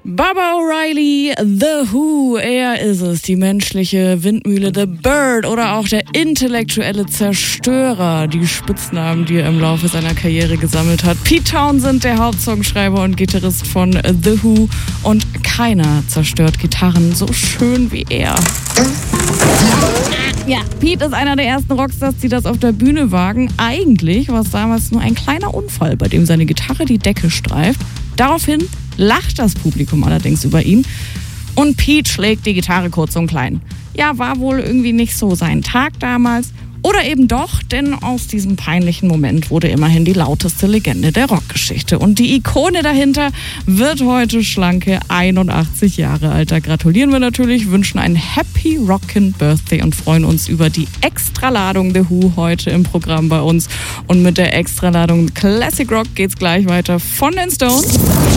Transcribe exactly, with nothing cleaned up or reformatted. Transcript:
Baba O'Reilly, The Who, er ist es, die menschliche Windmühle, The Bird oder auch der intellektuelle Zerstörer, die Spitznamen, die er im Laufe seiner Karriere gesammelt hat. Pete Townshend, der Hauptsongschreiber und Gitarrist von The Who, und keiner zerstört Gitarren so schön wie er. Ja, Pete ist einer der ersten Rockstars, die das auf der Bühne wagen. Eigentlich war es damals nur ein kleiner Unfall, bei dem seine Gitarre die Decke streift. Daraufhin lacht das Publikum allerdings über ihn und Pete schlägt die Gitarre kurz und klein. Ja, war wohl irgendwie nicht so sein Tag damals. Oder eben doch, denn aus diesem peinlichen Moment wurde immerhin die lauteste Legende der Rockgeschichte. Und die Ikone dahinter wird heute schlanke einundachtzig Jahre alt. Da gratulieren wir natürlich, wünschen einen Happy Rockin' Birthday und freuen uns über die Extraladung The Who heute im Programm bei uns. Und mit der Extraladung Classic Rock geht's gleich weiter von den Stones.